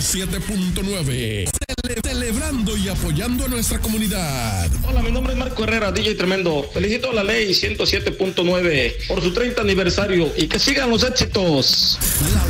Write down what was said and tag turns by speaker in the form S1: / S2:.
S1: 107.9. Celebrando y apoyando a nuestra comunidad.
S2: Hola, mi nombre es Marco Herrera, DJ Tremendo. Felicito a la ley 107.9 por su 30 aniversario y que sigan los éxitos.
S1: La